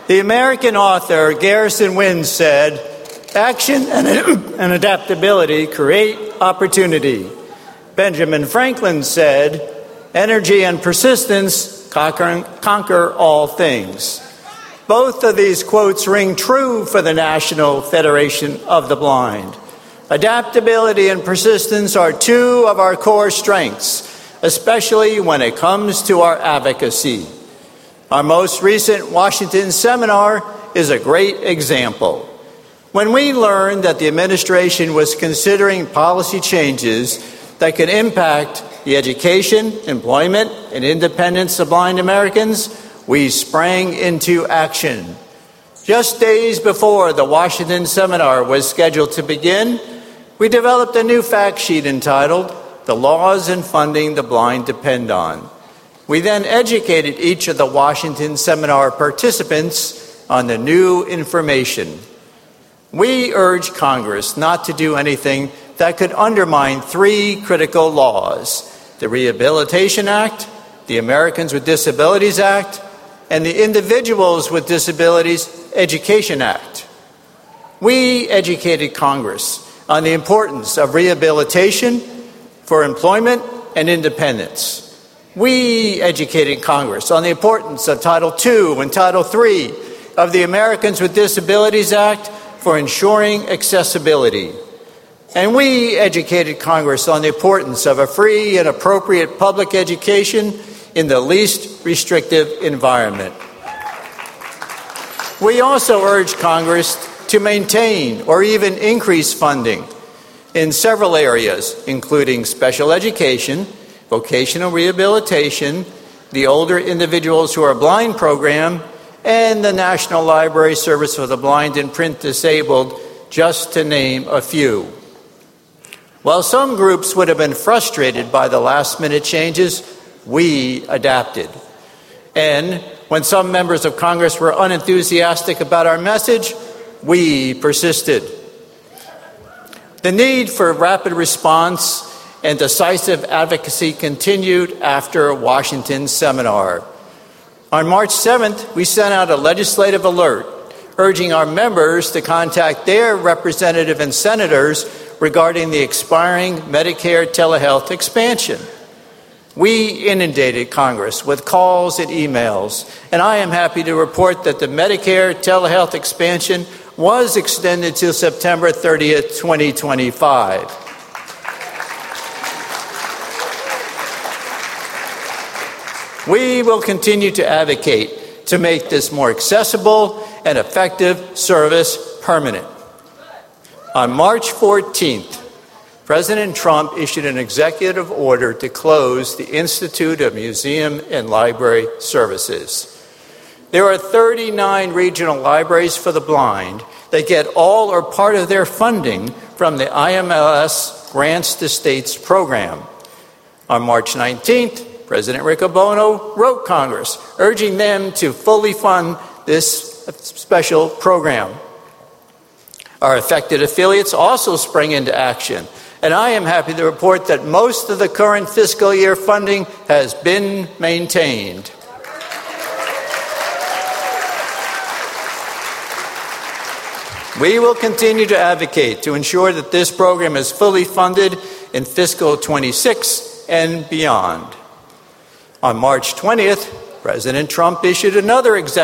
The American author Garrison Wynn said, "Action and adaptability create opportunity." Benjamin Franklin said, "Energy and persistence conquer all things." Both of these quotes ring true for the National Federation of the Blind. Adaptability and persistence are two of our core strengths, especially when it comes to our advocacy. Our most recent Washington seminar is a great example. When we learned that the administration was considering policy changes that could impact the education, employment, and independence of blind Americans, we sprang into action. Just days before the Washington seminar was scheduled to begin, we developed a new fact sheet entitled, "The Laws and Funding the Blind Depend On." We then educated each of the Washington seminar participants on the new information. We urged Congress not to do anything that could undermine three critical laws: the Rehabilitation Act, the Americans with Disabilities Act, and the Individuals with Disabilities Education Act. We educated Congress on the importance of rehabilitation for employment and independence. We educated Congress on the importance of Title II and Title III of the Americans with Disabilities Act for ensuring accessibility. And we educated Congress on the importance of a free and appropriate public education in the least restrictive environment. We also urged Congress to maintain or even increase funding in several areas, including special education, vocational rehabilitation, the Older Individuals Who Are Blind program, and the National Library Service for the Blind and Print Disabled, just to name a few. While some groups would have been frustrated by the last-minute changes, we adapted. And when some members of Congress were unenthusiastic about our message, we persisted. The need for rapid response and decisive advocacy continued after Washington's seminar. On March 7th, we sent out a legislative alert urging our members to contact their representative and senators regarding the expiring Medicare telehealth expansion. We inundated Congress with calls and emails, and I am happy to report that the Medicare telehealth expansion was extended to September 30th, 2025. We will continue to advocate to make this more accessible and effective service permanent. On March 14th, President Trump issued an executive order to close the Institute of Museum and Library Services. There are 39 regional libraries for the blind that get all or part of their funding from the IMLS Grants to States program. On March 19th, President Riccobono wrote Congress, urging them to fully fund this special program. Our affected affiliates also sprang into action, and I am happy to report that most of the current fiscal year funding has been maintained. We will continue to advocate to ensure that this program is fully funded in fiscal 26 and beyond. On March 20th, President Trump issued another executive